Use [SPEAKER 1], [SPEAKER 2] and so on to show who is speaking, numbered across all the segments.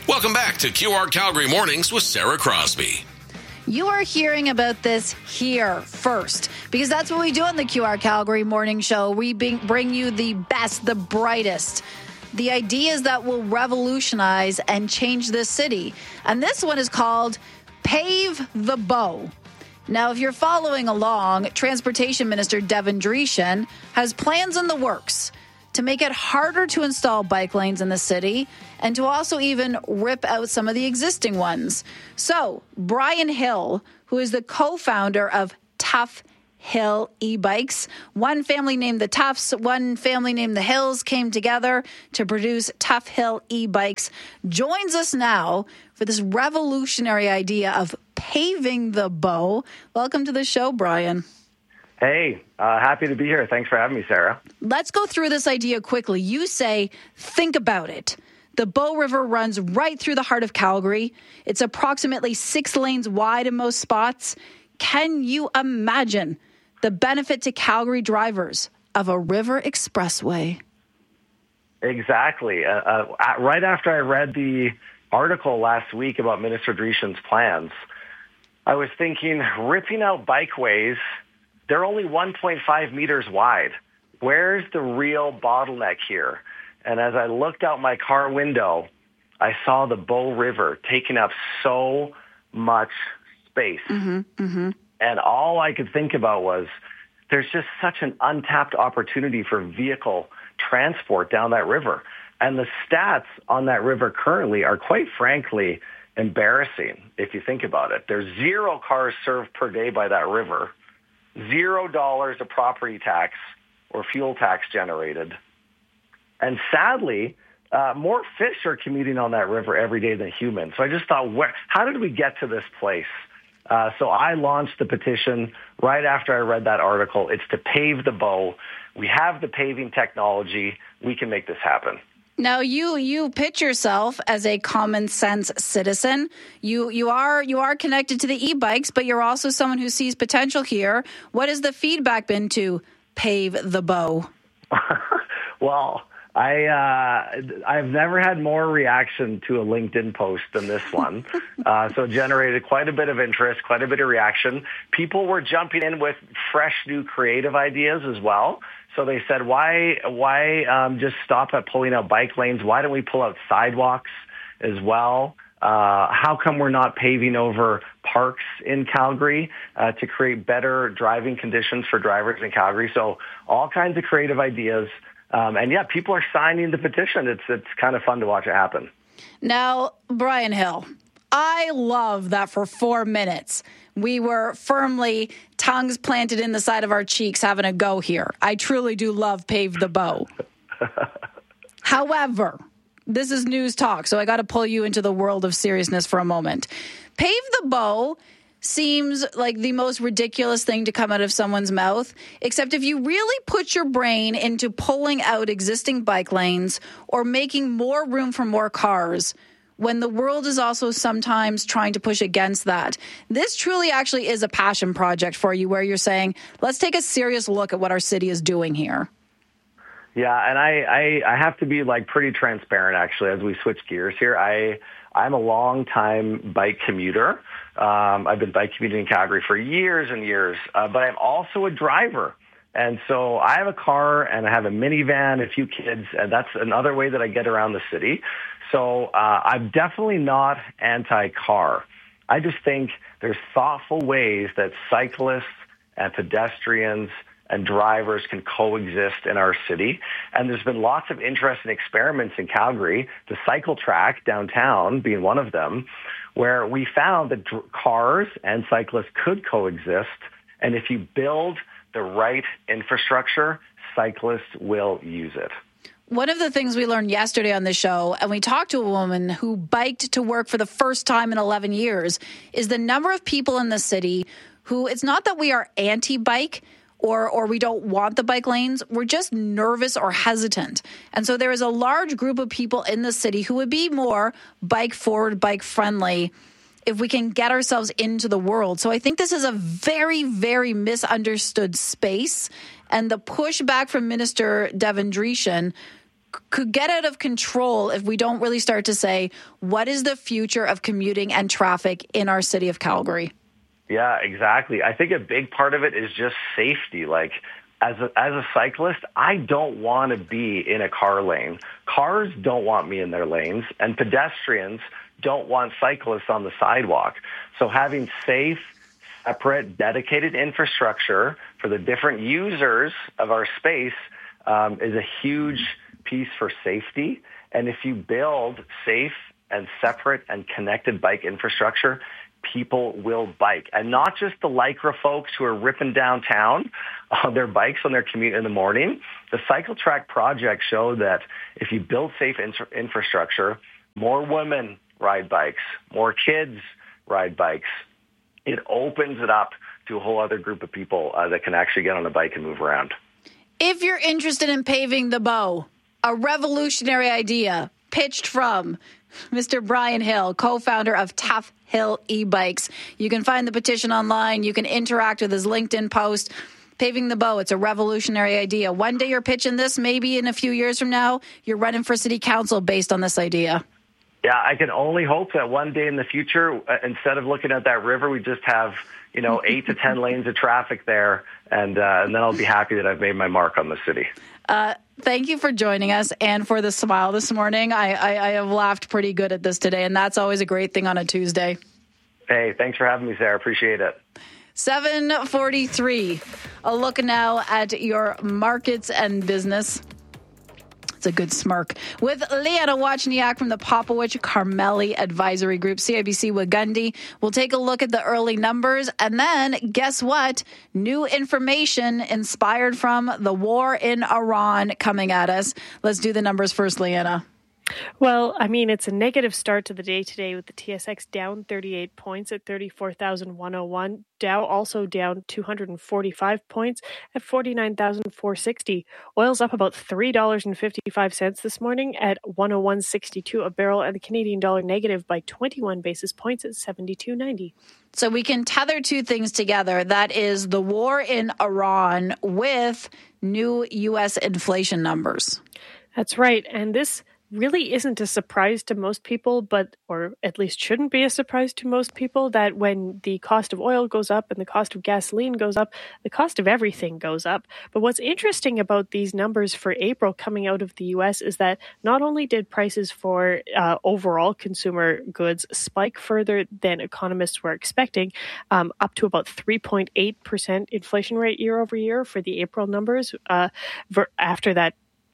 [SPEAKER 1] Welcome back to QR Calgary Mornings with Sarah Crosby.
[SPEAKER 2] You are hearing about this here first, because that's what we do on the QR Calgary Morning Show. We bring you the best, the brightest, the ideas that will revolutionize and change this city. And this one is called Pave the Bow. Now, if you're following along, Transportation Minister Devin Dreeshen has plans in the works to make it harder to install bike lanes in the city and to also even rip out some of the existing ones. So, Brian Hill, who is the co-founder of Tough Hill e-bikes, one family named the Toughs, one family named the Hills, came together to produce Tough Hill e-bikes, joins us now for this revolutionary idea of paving the bow. Welcome to the show, Brian.
[SPEAKER 3] Hey, happy to be here. Thanks for having me, Sarah.
[SPEAKER 2] Let's go through this idea quickly. You say, think about it. The Bow River runs right through the heart of Calgary. It's approximately 6 lanes wide in most spots. Can you imagine the benefit to Calgary drivers of a river expressway?
[SPEAKER 3] Exactly. Right after I read the article last week about Minister Dreeshen's plans, I was thinking, ripping out bikeways, they're only 1.5 meters wide. Where's the real bottleneck here? And as I looked out my car window, I saw the Bow River taking up so much space. And all I could think about was there's just such an untapped opportunity for vehicle transport down that river. And the stats on that river currently are, quite frankly, embarrassing if you think about it. There's 0 cars served per day by that river, $0 of property tax or fuel tax generated. And sadly, more fish are commuting on that river every day than humans. So I just thought, how did we get to this place? So I launched the petition right after I read that article. It's to pave the bow. We have the paving technology. We can make this happen.
[SPEAKER 2] Now, you pitch yourself as a common sense citizen. You are connected to the e-bikes, but you're also someone who sees potential here. What has the feedback been to pave the bow?
[SPEAKER 3] Well, I've never had more reaction to a LinkedIn post than this one. So it generated quite a bit of interest, quite a bit of reaction. People were jumping in with fresh, new creative ideas as well. So they said, why just stop at pulling out bike lanes? Why don't we pull out sidewalks as well? How come we're not paving over parks in Calgary to create better driving conditions for drivers in Calgary? So all kinds of creative ideas. And yeah, people are signing the petition. It's kind of fun to watch it happen.
[SPEAKER 2] Now, Brian Hill, I love that for 4 minutes we were firmly tongues planted in the side of our cheeks having a go here. I truly do love Pave the Bow. However, this is news talk, so I got to pull you into the world of seriousness for a moment. Pave the Bow seems like the most ridiculous thing to come out of someone's mouth, except if you really put your brain into pulling out existing bike lanes or making more room for more cars, when the world is also sometimes trying to push against that. This truly actually is a passion project for you, where you're saying, let's take a serious look at what our city is doing here.
[SPEAKER 3] Yeah, and I have to be pretty transparent, actually, as we switch gears here. I'm a long-time bike commuter. I've been bike commuting in Calgary for years and years, but I'm also a driver. And so I have a car and I have a minivan, a few kids, and that's another way that I get around the city. So I'm definitely not anti-car. I just think there's thoughtful ways that cyclists and pedestrians and drivers can coexist in our city. And there's been lots of interest and experiments in Calgary, the cycle track downtown being one of them, where we found that cars and cyclists could coexist. And if you build the right infrastructure, cyclists will use it.
[SPEAKER 2] One of the things we learned yesterday on the show, and we talked to a woman who biked to work for the first time in 11 years, is the number of people in the city who, it's not that we are anti-bike or we don't want the bike lanes, we're just nervous or hesitant. And so there is a large group of people in the city who would be more bike forward, bike friendly if we can get ourselves into the world. So I think this is a very, very misunderstood space. And the pushback from Minister Devin Dreeshen could get out of control if we don't really start to say, what is the future of commuting and traffic in our city of Calgary?
[SPEAKER 3] Yeah, exactly. I think a big part of it is just safety. Like, as a cyclist, I don't want to be in a car lane. Cars don't want me in their lanes, and pedestrians don't want cyclists on the sidewalk. So having safe, separate, dedicated infrastructure for the different users of our space is a huge piece for safety. And if you build safe and separate and connected bike infrastructure, people will bike. And not just the Lycra folks who are ripping downtown on their bikes on their commute in the morning. The Cycle Track project showed that if you build safe infrastructure, more women ride bikes, more kids ride bikes. It opens it up to a whole other group of people that can actually get on a bike and move around.
[SPEAKER 2] If you're interested in paving the bow, a revolutionary idea pitched from Mr. Brian Hill, co-founder of Tough Hill e-bikes. You can find the petition online. You can interact with his LinkedIn post. Paving the bow, it's a revolutionary idea. One day you're pitching this, maybe in a few years from now, you're running for city council based on this idea.
[SPEAKER 3] Yeah, I can only hope that one day in the future, instead of looking at that river, we just have, 8 to 10 lanes of traffic there, and then I'll be happy that I've made my mark on the city.
[SPEAKER 2] Thank you for joining us and for the smile this morning. I have laughed pretty good at this today, and that's always a great thing on a Tuesday.
[SPEAKER 3] Hey, thanks for having me, Sarah. Appreciate it.
[SPEAKER 2] 7:43. A look now at your markets and business. It's a good smirk. With Liana Wachniak from the Popowich Carmeli Advisory Group, CIBC Wagundi. We'll take a look at the early numbers. And then, guess what? New information inspired from the war in Iran coming at us. Let's do the numbers first, Liana.
[SPEAKER 4] Well, it's a negative start to the day today with the TSX down 38 points at 34,101. Dow also down 245 points at 49,460. Oil's up about $3.55 this morning at 101.62 a barrel, and the Canadian dollar negative by 21 basis points at 72.90.
[SPEAKER 2] So we can tether two things together. That is the war in Iran with new U.S. inflation numbers.
[SPEAKER 4] That's right. And this really isn't a surprise to most people, or at least shouldn't be a surprise to most people, that when the cost of oil goes up and the cost of gasoline goes up, the cost of everything goes up. But what's interesting about these numbers for April coming out of the U.S. is that not only did prices for overall consumer goods spike further than economists were expecting, up to about 3.8% inflation rate year over year for the April numbers, after that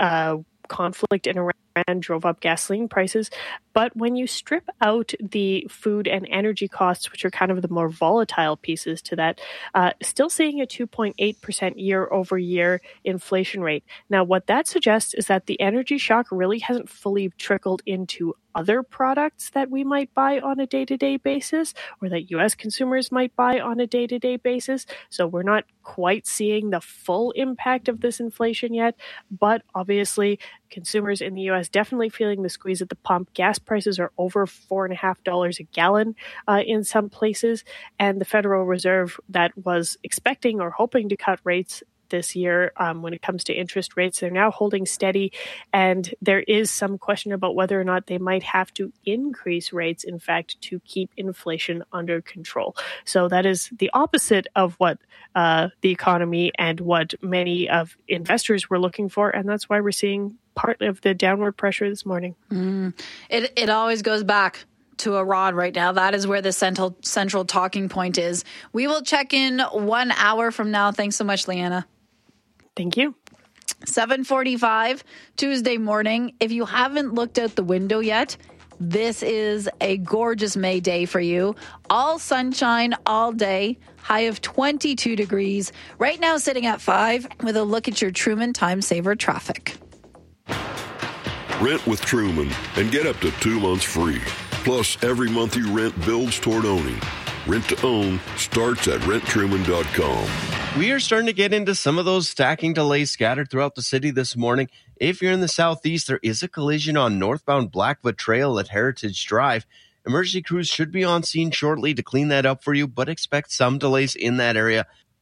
[SPEAKER 4] conflict in Iran drove up gasoline prices. But when you strip out the food and energy costs, which are kind of the more volatile pieces to that, still seeing a 2.8% year over year inflation rate. Now, what that suggests is that the energy shock really hasn't fully trickled into other products that we might buy on a day-to-day basis, or that U.S. consumers might buy on a day-to-day basis. So we're not quite seeing the full impact of this inflation yet, but obviously consumers in the U.S. definitely feeling the squeeze at the pump. Gas prices are over $4.50 a gallon in some places, and the Federal Reserve, that was expecting or hoping to cut rates this year when it comes to interest rates, they're now holding steady, and there is some question about whether or not they might have to increase rates, in fact, to keep inflation under control. So that is the opposite of what the economy and what many of investors were looking for, and that's why we're seeing part of the downward pressure this morning.
[SPEAKER 2] It always goes back to Iran right now. That is where the central talking point is. We will check in 1 hour from now. Thanks so much, Liana.
[SPEAKER 4] Thank you.
[SPEAKER 2] 7:45 Tuesday morning. If you haven't looked out the window yet, this is a gorgeous May day for you. All sunshine all day. High of 22 degrees. Right now sitting at 5 with a look at your Truman Time Saver traffic.
[SPEAKER 5] Rent with Truman and get up to 2 months free. Plus, every month you rent builds toward owning. Rent to own starts at renttruman.com.
[SPEAKER 6] We are starting to get into some of those stacking delays scattered throughout the city this morning. If you're in the southeast, there is a collision on northbound Blackfoot Trail at Heritage Drive. Emergency crews should be on scene shortly to clean that up for you, but expect some delays in that area.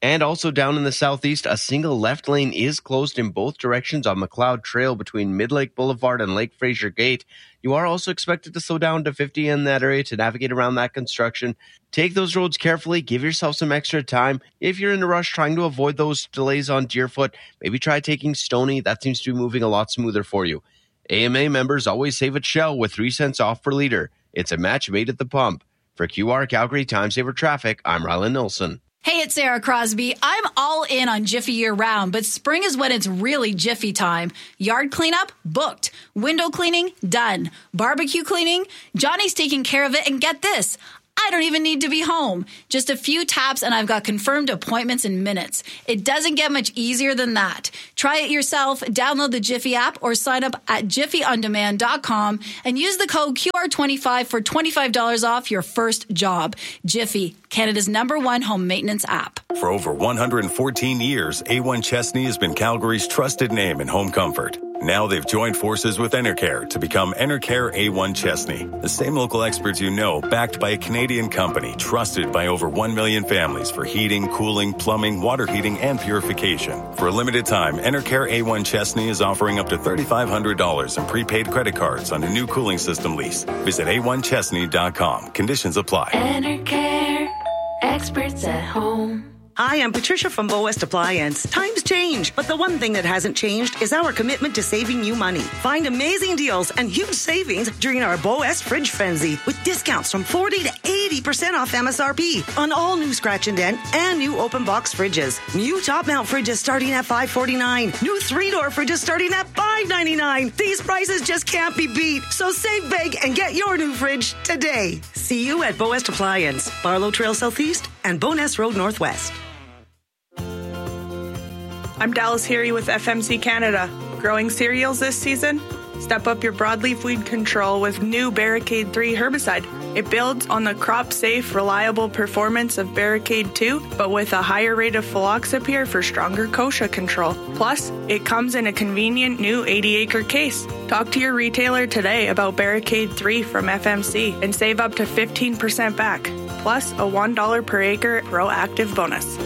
[SPEAKER 6] And also down in the southeast, a single left lane is closed in both directions on McLeod Trail between Mid-Lake Boulevard and Lake Fraser Gate. You are also expected to slow down to 50 in that area to navigate around that construction. Take those roads carefully. Give yourself some extra time. If you're in a rush trying to avoid those delays on Deerfoot, maybe try taking Stoney. That seems to be moving a lot smoother for you. AMA members always save at Shell with 3 cents off per liter. It's a match made at the pump. For QR Calgary Time Saver Traffic, I'm Rylan Nilsson.
[SPEAKER 2] Hey, it's Sarah Crosby. I'm all in on Jiffy year-round, but spring is when it's really Jiffy time. Yard cleanup? Booked. Window cleaning? Done. Barbecue cleaning? Johnny's taking care of it, and get this. I don't even need to be home. Just a few taps and I've got confirmed appointments in minutes. It doesn't get much easier than that. Try it yourself. Download the Jiffy app or sign up at jiffyondemand.com and use the code QR25 for $25 off your first job. Jiffy, Canada's #1 home maintenance app.
[SPEAKER 7] For over 114 years, A1 Chesney has been Calgary's trusted name in home comfort. Now they've joined forces with Enercare to become Enercare A1 Chesney. The same local experts you know, backed by a Canadian company, trusted by over 1 million families for heating, cooling, plumbing, water heating, and purification. For a limited time, Enercare A1 Chesney is offering up to $3,500 in prepaid credit cards on a new cooling system lease. Visit a1chesney.com. Conditions apply.
[SPEAKER 8] Enercare, experts at home.
[SPEAKER 9] Hi, I'm Patricia from Bow West Appliance. Times change, but the one thing that hasn't changed is our commitment to saving you money. Find amazing deals and huge savings during our Bow West Fridge Frenzy with discounts from 40 to 80% off MSRP on all new scratch and dent and new open box fridges. New top mount fridges starting at $549. New 3-door fridges starting at $599. These prices just can't be beat. So save big and get your new fridge today. See you at Bow West Appliance, Barlow Trail Southeast and Bowness Road Northwest.
[SPEAKER 10] I'm Dallas Heary with FMC Canada. Growing cereals this season? Step up your broadleaf weed control with new Barricade 3 herbicide. It builds on the crop-safe, reliable performance of Barricade 2, but with a higher rate of fluoxapyr for stronger kochia control. Plus, it comes in a convenient new 80-acre case. Talk to your retailer today about Barricade 3 from FMC and save up to 15% back, plus a $1 per acre proactive bonus.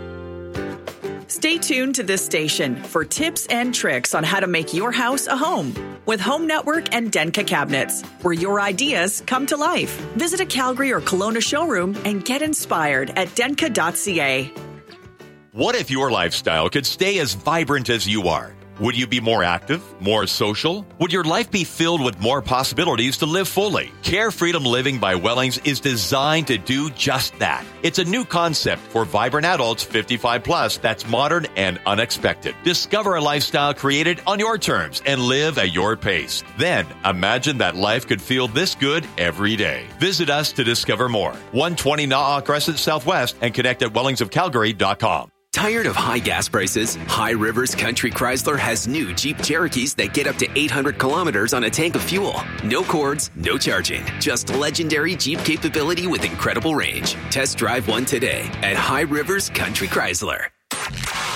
[SPEAKER 11] Stay tuned to this station for tips and tricks on how to make your house a home with Home Network and Denka Cabinets, where your ideas come to life. Visit a Calgary or Kelowna showroom and get inspired at denka.ca.
[SPEAKER 12] What if your lifestyle could stay as vibrant as you are? Would you be more active, more social? Would your life be filled with more possibilities to live fully? Care Freedom Living by Wellings is designed to do just that. It's a new concept for vibrant adults 55 plus that's modern and unexpected. Discover a lifestyle created on your terms and live at your pace. Then imagine that life could feel this good every day. Visit us to discover more. 120 Na'a Crescent Southwest and connect at wellingsofcalgary.com.
[SPEAKER 1] Tired of high gas prices? High Rivers Country Chrysler has new Jeep Cherokees that get up to 800 kilometers on a tank of fuel. No cords, no charging. Just legendary Jeep capability with incredible range. Test drive one today at High Rivers Country Chrysler.